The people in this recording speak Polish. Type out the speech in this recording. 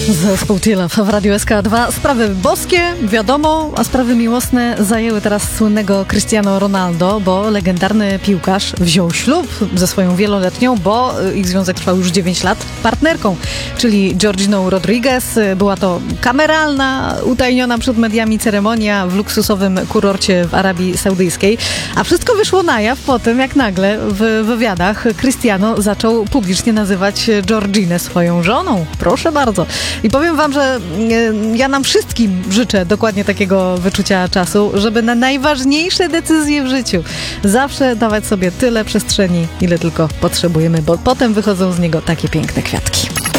Zespół Tilaf w Radiu SK2. Sprawy boskie, wiadomo, a sprawy miłosne zajęły teraz słynnego Cristiano Ronaldo, bo legendarny piłkarz wziął ślub ze swoją wieloletnią, bo ich związek trwał już 9 lat, partnerką, czyli Georginą Rodriguez. Była to kameralna, utajniona przed mediami ceremonia w luksusowym kurorcie w Arabii Saudyjskiej, a wszystko wyszło na jaw po tym, jak nagle w wywiadach Cristiano zaczął publicznie nazywać Georginę swoją żoną. Proszę bardzo. I powiem wam, że ja nam wszystkim życzę dokładnie takiego wyczucia czasu, żeby na najważniejsze decyzje w życiu zawsze dawać sobie tyle przestrzeni, ile tylko potrzebujemy, bo potem wychodzą z niego takie piękne kwiatki.